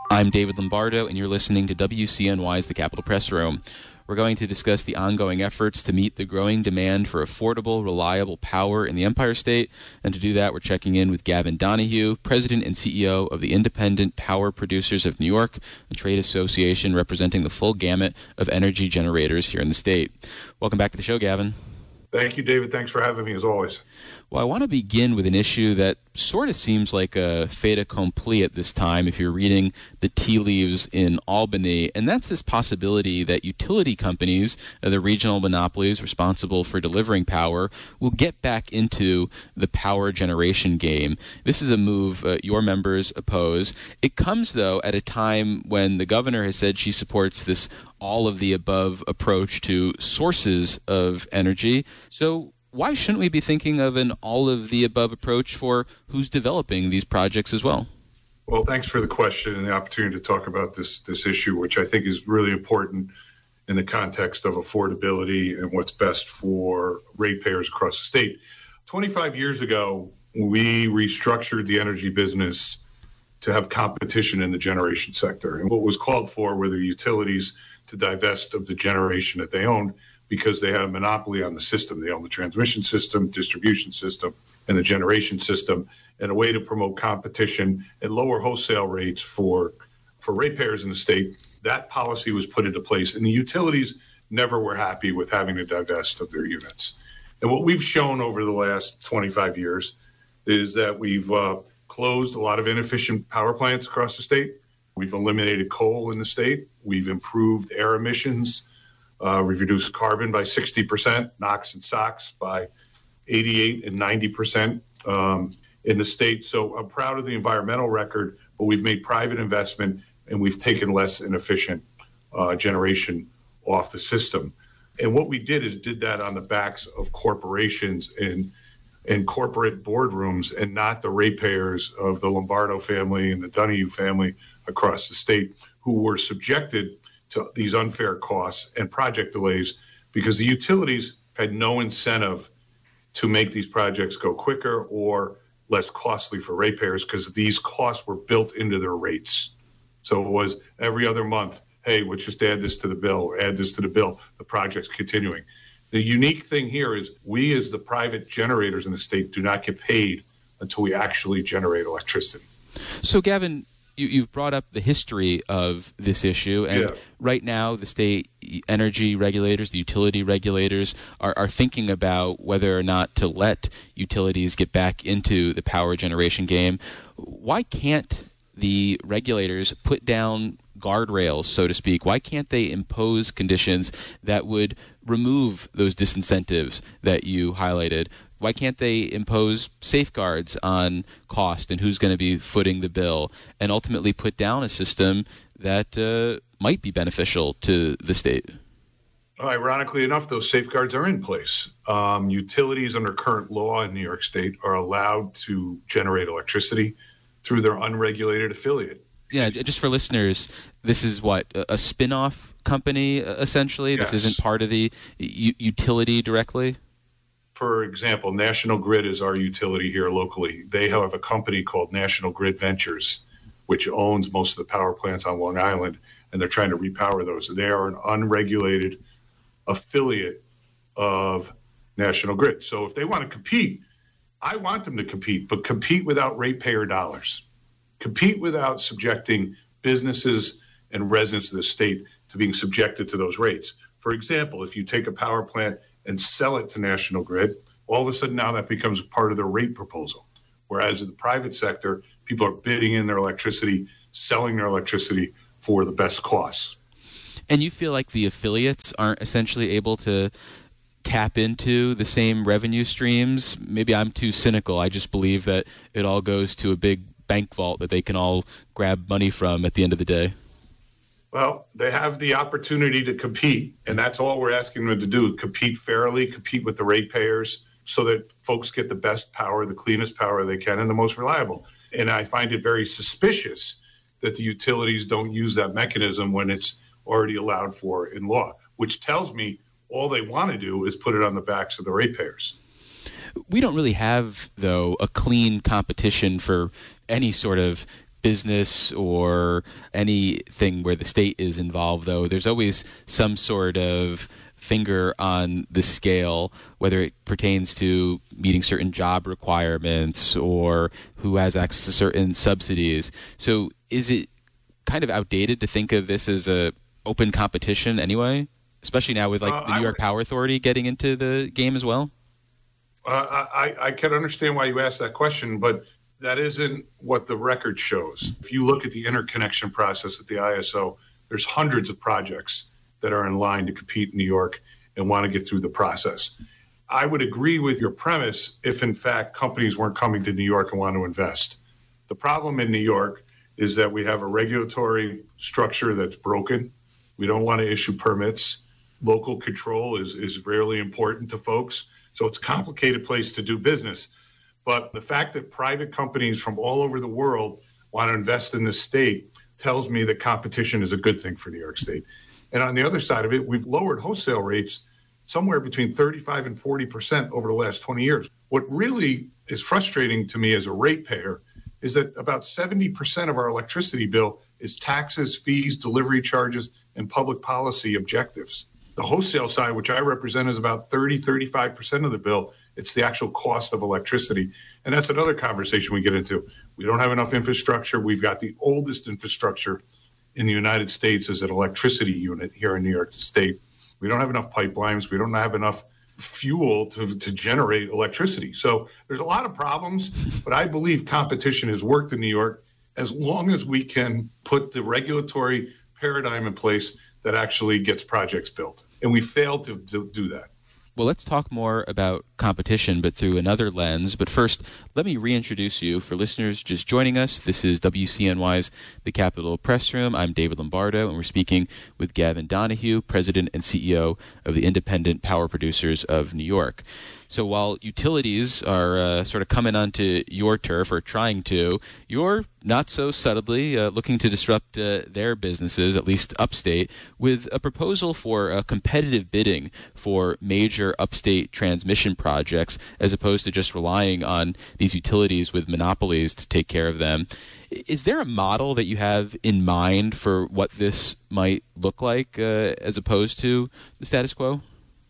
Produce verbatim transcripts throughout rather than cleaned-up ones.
I'm David Lombardo, and you're listening to W C N Y's The Capitol Press Room. We're going to discuss the ongoing efforts to meet the growing demand for affordable, reliable power in the Empire State. And to do that, we're checking in with Gavin Donahue, President and C E O of the Independent Power Producers of New York, a trade association representing the full gamut of energy generators here in the state. Welcome back to the show, Gavin. Thank you, David. Thanks for having me, as always. Well, I want to begin with an issue that sort of seems like a fait accompli at this time if you're reading the tea leaves in Albany, and that's this possibility that utility companies, uh, the regional monopolies responsible for delivering power, will get back into the power generation game. This is a move uh, your members oppose. It comes, though, at a time when the governor has said she supports this all-of-the-above approach to sources of energy. So why shouldn't we be thinking of an all-of-the-above approach for who's developing these projects as well? Well, thanks for the question and the opportunity to talk about this this issue, which I think is really important in the context of affordability and what's best for ratepayers across the state. twenty-five years ago, we restructured the energy business to have competition in the generation sector. And what was called for were the utilities to divest of the generation that they owned because they had a monopoly on the system. They own the transmission system, distribution system, and the generation system, and a way to promote competition and lower wholesale rates for, for ratepayers in the state. That policy was put into place, and the utilities never were happy with having to divest of their units. And what we've shown over the last twenty-five years is that we've uh, closed a lot of inefficient power plants across the state. We've eliminated coal in the state. We've improved air emissions. Uh, we've reduced carbon by sixty percent, NOx and SOx by eighty-eight and ninety percent um, in the state. So I'm proud of the environmental record, but we've made private investment and we've taken less inefficient uh, generation off the system. And what we did is did that on the backs of corporations and and corporate boardrooms and not the ratepayers of the Lombardo family and the Donahue family across the state who were subjected to these unfair costs and project delays because the utilities had no incentive to make these projects go quicker or less costly for ratepayers because these costs were built into their rates. So it was every other month, hey, let's just add this to the bill or add this to the bill. The project's continuing. The unique thing here is we as the private generators in the state do not get paid until we actually generate electricity. So, Gavin, you, you've brought up the history of this issue, and yeah. right now the state energy regulators, the utility regulators, are, are thinking about whether or not to let utilities get back into the power generation game. Why can't the regulators put down guardrails, so to speak? Why can't they impose conditions that would remove those disincentives that you highlighted? Why can't they impose safeguards on cost and who's going to be footing the bill and ultimately put down a system that uh, might be beneficial to the state? Ironically enough, those safeguards are in place. Um, utilities under current law in New York State are allowed to generate electricity through their unregulated affiliate. Yeah, just for listeners, this is what, a spin-off company, essentially? Yes. This isn't part of the u- utility directly? For example, National Grid is our utility here locally. They have a company called National Grid Ventures, which owns most of the power plants on Long Island, and they're trying to repower those. They are an unregulated affiliate of National Grid. So if they want to compete, I want them to compete, but compete without ratepayer dollars. Compete without subjecting businesses and residents of the state to being subjected to those rates. For example, if you take a power plant and sell it to National Grid, all of a sudden now that becomes part of their rate proposal. Whereas in the private sector, people are bidding in their electricity, selling their electricity for the best costs. And you feel like the affiliates aren't essentially able to tap into the same revenue streams? Maybe I'm too cynical. I just believe that it all goes to a big bank vault that they can all grab money from at the end of the day. Well, they have the opportunity to compete, and that's all we're asking them to do, compete fairly, compete with the ratepayers so that folks get the best power, the cleanest power they can, and the most reliable. And I find it very suspicious that the utilities don't use that mechanism when it's already allowed for in law, which tells me all they want to do is put it on the backs of the ratepayers. We don't really have, though, a clean competition for any sort of business or anything where the state is involved, though, there's always some sort of finger on the scale, whether it pertains to meeting certain job requirements or who has access to certain subsidies. So is it kind of outdated to think of this as a open competition anyway, especially now with like uh, the New York would, Power Authority getting into the game as well? Uh, I, I can understand why you asked that question, but that isn't what the record shows. If you look at the interconnection process at the I S O, there's hundreds of projects that are in line to compete in New York and want to get through the process. I would agree with your premise if, in fact, companies weren't coming to New York and want to invest. The problem in New York is that we have a regulatory structure that's broken. We don't want to issue permits. Local control is, is really important to folks. So it's a complicated place to do business. But the fact that private companies from all over the world want to invest in this state tells me that competition is a good thing for New York State. And on the other side of it, we've lowered wholesale rates somewhere between thirty-five and forty percent over the last twenty years. What really is frustrating to me as a ratepayer is that about seventy percent of our electricity bill is taxes, fees, delivery charges, and public policy objectives. The wholesale side, which I represent, is about thirty, thirty-five percent of the bill. It's the actual cost of electricity. And that's another conversation we get into. We don't have enough infrastructure. We've got the oldest infrastructure in the United States as an electricity unit here in New York State. We don't have enough pipelines. We don't have enough fuel to, to generate electricity. So there's a lot of problems, but I believe competition has worked in New York as long as we can put the regulatory paradigm in place that actually gets projects built. And we failed to, to do that. Well, let's talk more about competition, but through another lens. But first, let me reintroduce you. For listeners just joining us, this is W C N Y's The Capitol Press Room. I'm David Lombardo, and we're speaking with Gavin Donahue, President and C E O of the Independent Power Producers of New York. So while utilities are uh, sort of coming onto your turf, or trying to, you're not so subtly uh, looking to disrupt uh, their businesses, at least upstate, with a proposal for uh, competitive bidding for major upstate transmission projects, as opposed to just relying on these utilities with monopolies to take care of them. Is there a model that you have in mind for what this might look like, uh, as opposed to the status quo?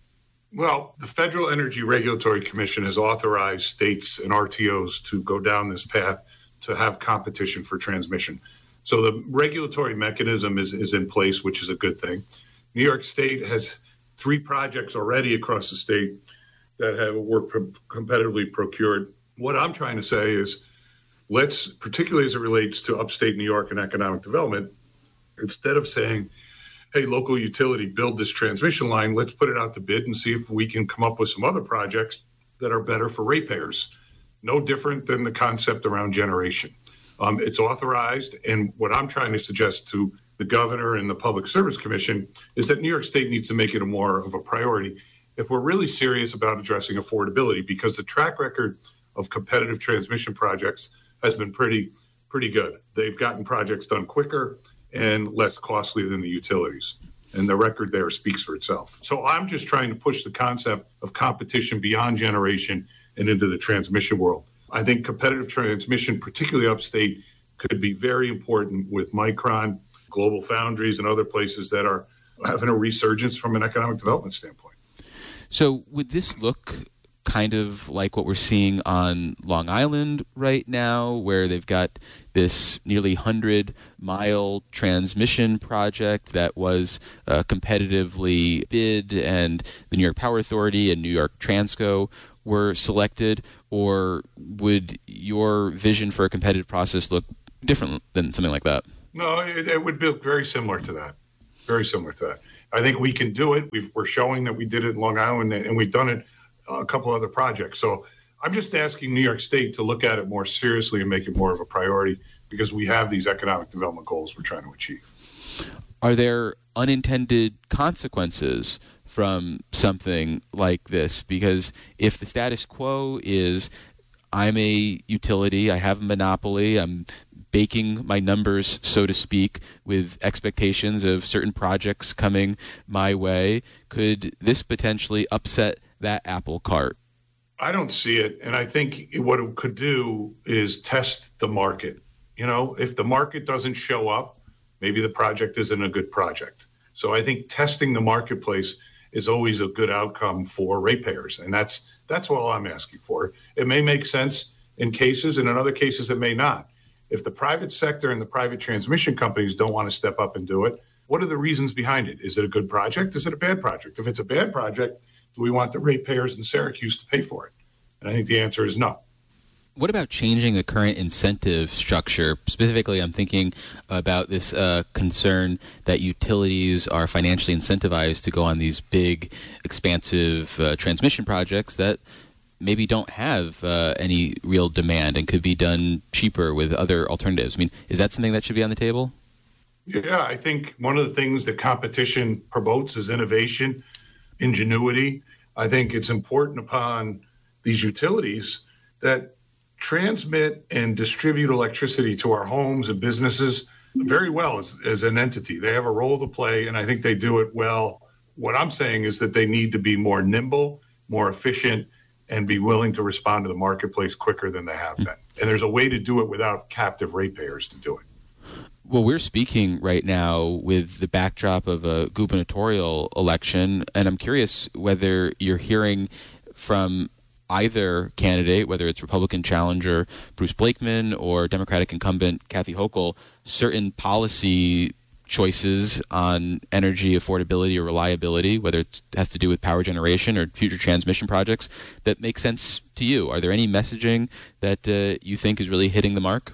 Well, the Federal Energy Regulatory Commission has authorized states and R T Os to go down this path to have competition for transmission. So the regulatory mechanism is, is in place, which is a good thing. New York State has three projects already across the state that have were pro- competitively procured. What I'm trying to say is, let's, particularly as it relates to upstate New York and economic development, instead of saying, hey, local utility, build this transmission line, let's put it out to bid and see if we can come up with some other projects that are better for ratepayers. No different than the concept around generation. Um, it's authorized, and what I'm trying to suggest to the governor and the Public Service Commission is that New York State needs to make it a more of a priority if we're really serious about addressing affordability, because the track record of competitive transmission projects has been pretty, pretty good. They've gotten projects done quicker and less costly than the utilities. And the record there speaks for itself. So I'm just trying to push the concept of competition beyond generation and into the transmission world. I think competitive transmission, particularly upstate, could be very important with Micron, Global Foundries, and other places that are having a resurgence from an economic development standpoint. So would this look kind of like what we're seeing on Long Island right now, where they've got this nearly hundred-mile transmission project that was uh, competitively bid, and the New York Power Authority and New York Transco were selected? Or would your vision for a competitive process look different than something like that? No, it, it would be very similar to that. Very similar to that. I think we can do it. We've, we're showing that we did it in Long Island, and we've done it a couple other projects. So I'm just asking New York State to look at it more seriously and make it more of a priority, because we have these economic development goals we're trying to achieve. Are there unintended consequences from something like this? Because if the status quo is, I'm a utility, I have a monopoly, I'm baking my numbers, so to speak, with expectations of certain projects coming my way, could this potentially upset that apple cart? I don't see it. And I think what it could do is test the market. You know, if the market doesn't show up, maybe the project isn't a good project. So I think testing the marketplace is always a good outcome for ratepayers. And that's that's all I'm asking for. It may make sense in cases, and in other cases it may not. If the private sector and the private transmission companies don't want to step up and do it, what are the reasons behind it? Is it a good project? Is it a bad project? If it's a bad project, do we want the ratepayers in Syracuse to pay for it? And I think the answer is no. What about changing the current incentive structure? Specifically, I'm thinking about this uh, concern that utilities are financially incentivized to go on these big, expansive uh, transmission projects that maybe don't have uh, any real demand and could be done cheaper with other alternatives. I mean, is that something that should be on the table? Yeah, I think one of the things that competition promotes is innovation, ingenuity. I think it's important upon these utilities that transmit and distribute electricity to our homes and businesses very well as, as an entity. They have a role to play, and I think they do it well. What I'm saying is that they need to be more nimble, more efficient, and be willing to respond to the marketplace quicker than they have been. And there's a way to do it without captive ratepayers to do it. Well, we're speaking right now with the backdrop of a gubernatorial election, and I'm curious whether you're hearing from either candidate, whether it's Republican challenger Bruce Blakeman or Democratic incumbent Kathy Hochul, certain policy choices on energy affordability or reliability, whether it has to do with power generation or future transmission projects, that make sense to you. Are there any messaging that uh, you think is really hitting the mark?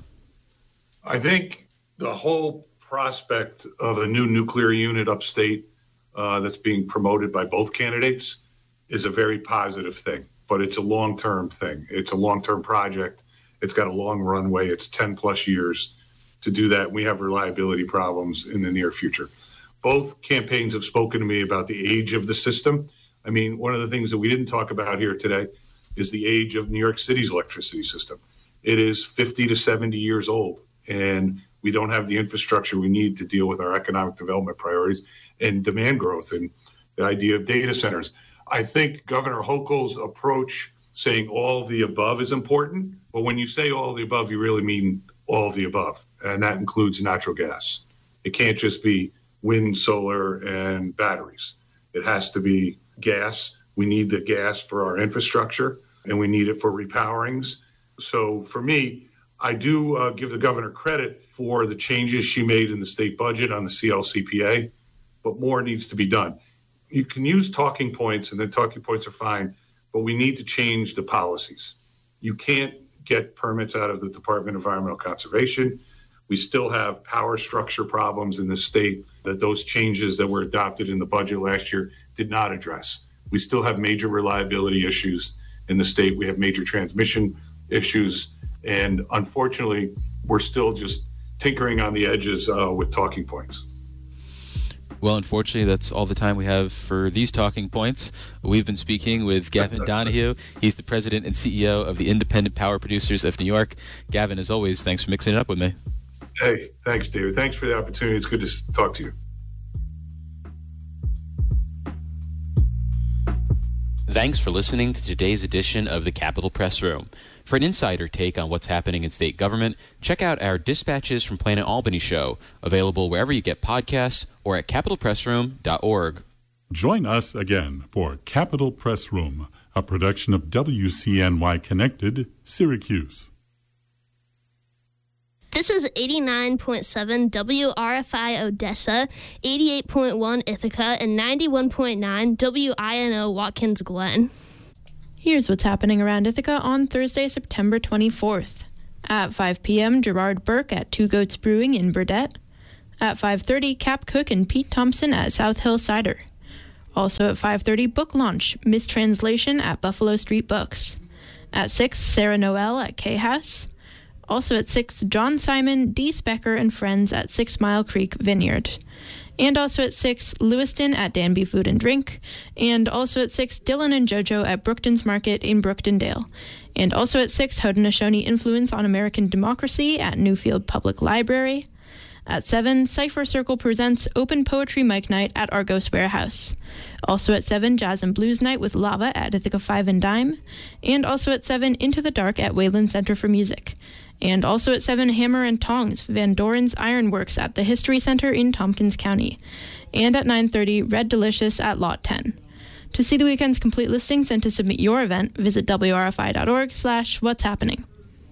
I think the whole prospect of a new nuclear unit upstate uh, that's being promoted by both candidates is a very positive thing. But it's a long-term thing. It's a long-term project. It's got a long runway. It's ten plus years to do that. We have reliability problems in the near future. Both campaigns have spoken to me about the age of the system. I mean, one of the things that we didn't talk about here today is the age of New York City's electricity system. It is fifty to seventy years old, and we don't have the infrastructure we need to deal with our economic development priorities and demand growth and the idea of data centers. I think Governor Hochul's approach, saying all of the above, is important. But when you say all of the above, you really mean all of the above. And that includes natural gas. It can't just be wind, solar, and batteries. It has to be gas. We need the gas for our infrastructure, and we need it for repowerings. So for me, I do uh, give the governor credit for the changes she made in the state budget on the C L C P A, but more needs to be done. You can use talking points, and then talking points are fine, but we need to change the policies. You can't get permits out of the Department of Environmental Conservation. We still have power structure problems in the state that those changes that were adopted in the budget last year did not address. We still have major reliability issues in the state. We have major transmission issues. And unfortunately, we're still just tinkering on the edges uh, with talking points. Well, unfortunately, that's all the time we have for these talking points. We've been speaking with Gavin Donahue. He's the president and C E O of the Independent Power Producers of New York. Gavin, as always, thanks for mixing it up with me. Hey, thanks, David. Thanks for the opportunity. It's good to talk to you. Thanks for listening to today's edition of the Capitol Press Room. For an insider take on what's happening in state government, check out our Dispatches from Planet Albany show, available wherever you get podcasts or at capitol press room dot org. Join us again for Capitol Press Room, a production of W C N Y Connected, Syracuse. This is eighty-nine point seven W R F I Odessa, eighty-eight point one Ithaca, and ninety-one point nine W I N O Watkins Glen. Here's what's happening around Ithaca on Thursday, September twenty-fourth. At five p.m., Gerard Burke at Two Goats Brewing in Burdett. At five thirty, Cap Cook and Pete Thompson at South Hill Cider. Also at five thirty, book launch, Mistranslation at Buffalo Street Books. At six, Sarah Noel at K-House. Also at six, John Simon, D. Specker, and Friends at Six Mile Creek Vineyard. And also at six, Lewiston at Danby Food and Drink. And also at six, Dylan and JoJo at Brookton's Market in Brooktondale. And also at six, Haudenosaunee Influence on American Democracy at Newfield Public Library. At seven, Cipher Circle presents Open Poetry Mic Night at Argos Warehouse. Also at seven, Jazz and Blues Night with Lava at Ithaca Five and Dime. And also at seven, Into the Dark at Wayland Center for Music. And also at seven, Hammer and Tongs, Van Doren's Ironworks at the History Center in Tompkins County. And at nine thirty, Red Delicious at Lot ten. To see the weekend's complete listings and to submit your event, visit W R F I dot org slash what's happening.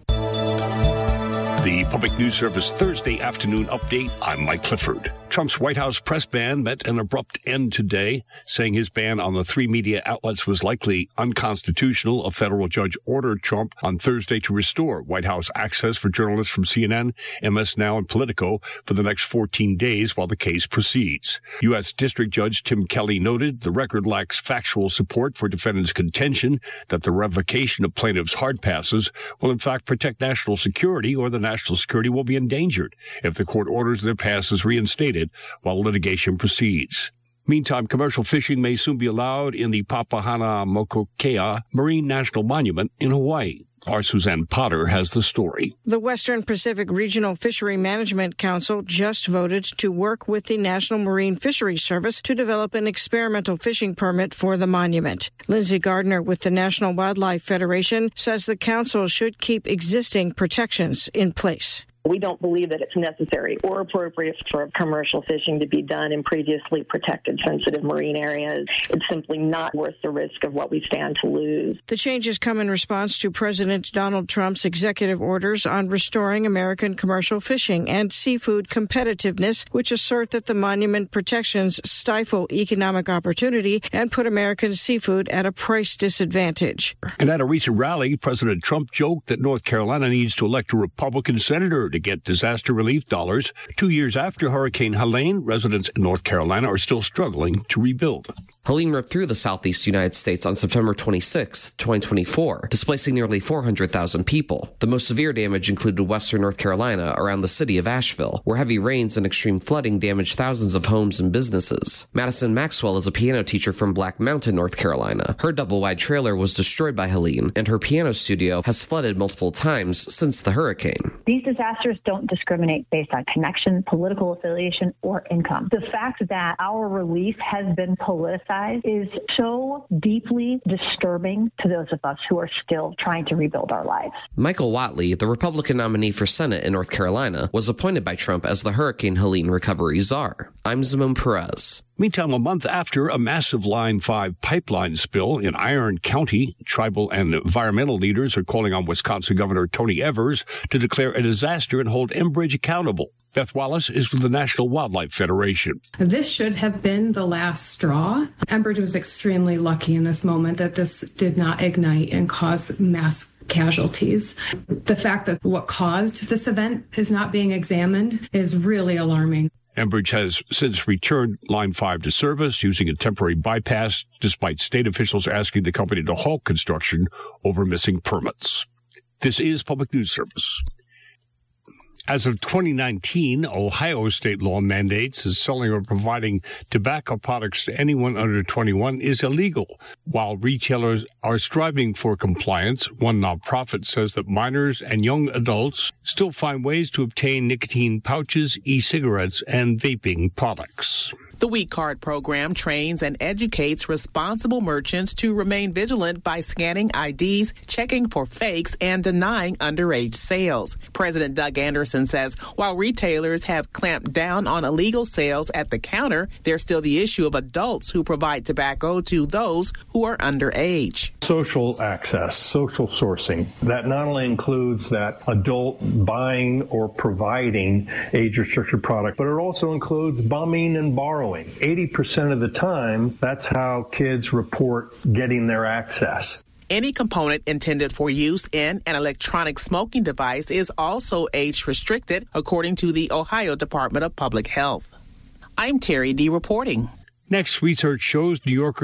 The Public News Service Thursday afternoon update. I'm Mike Clifford. Trump's White House press ban met an abrupt end today, saying his ban on the three media outlets was likely unconstitutional. A federal judge ordered Trump on Thursday to restore White House access for journalists from C N N, M S Now, and Politico for the next fourteen days while the case proceeds. U S. District Judge Tim Kelly noted the record lacks factual support for defendants' contention that the revocation of plaintiffs' hard passes will in fact protect national security, or the national security will be endangered if the court orders their passes reinstated while litigation proceeds. Meantime, commercial fishing may soon be allowed in the Papahanaumokuakea Marine National Monument in Hawaii. Our Suzanne Potter has the story. The Western Pacific Regional Fishery Management Council just voted to work with the National Marine Fisheries Service to develop an experimental fishing permit for the monument. Lindsay Gardner with the National Wildlife Federation says the council should keep existing protections in place. We don't believe that it's necessary or appropriate for commercial fishing to be done in previously protected sensitive marine areas. It's simply not worth the risk of what we stand to lose. The changes come in response to President Donald Trump's executive orders on restoring American commercial fishing and seafood competitiveness, which assert that the monument protections stifle economic opportunity and put American seafood at a price disadvantage. And at a recent rally, President Trump joked that North Carolina needs to elect a Republican senator to get disaster relief dollars. Two years after Hurricane Helene, residents in North Carolina are still struggling to rebuild. Helene ripped through the southeast United States on September twenty-sixth, twenty twenty-four, displacing nearly four hundred thousand people. The most severe damage included western North Carolina around the city of Asheville, where heavy rains and extreme flooding damaged thousands of homes and businesses. Madison Maxwell is a piano teacher from Black Mountain, North Carolina. Her double-wide trailer was destroyed by Helene, and her piano studio has flooded multiple times since the hurricane. These disasters don't discriminate based on connection, political affiliation, or income. The fact that our relief has been politicized is so deeply disturbing to those of us who are still trying to rebuild our lives. Michael Whatley, the Republican nominee for Senate in North Carolina, was appointed by Trump as the Hurricane Helene recovery czar. I'm Zimon Perez. Meantime, a month after a massive Line five pipeline spill in Iron County, tribal and environmental leaders are calling on Wisconsin Governor Tony Evers to declare a disaster and hold Enbridge accountable. Beth Wallace is with the National Wildlife Federation. This should have been the last straw. Enbridge was extremely lucky in this moment that this did not ignite and cause mass casualties. The fact that what caused this event is not being examined is really alarming. Enbridge has since returned Line five to service using a temporary bypass, despite state officials asking the company to halt construction over missing permits. This is Public News Service. As of twenty nineteen, Ohio state law mandates that selling or providing tobacco products to anyone under twenty-one is illegal. While retailers are striving for compliance, one nonprofit says that minors and young adults still find ways to obtain nicotine pouches, e-cigarettes, and vaping products. The Wheat Card program trains and educates responsible merchants to remain vigilant by scanning I Ds, checking for fakes, and denying underage sales. President Doug Anderson says while retailers have clamped down on illegal sales at the counter, there's still the issue of adults who provide tobacco to those who are underage. Social access, social sourcing, that not only includes that adult buying or providing age-restricted product, but it also includes bumming and borrowing. eighty percent of the time, that's how kids report getting their access. Any component intended for use in an electronic smoking device is also age-restricted, according to the Ohio Department of Public Health. I'm Terry D. reporting. Next, research shows New Yorkers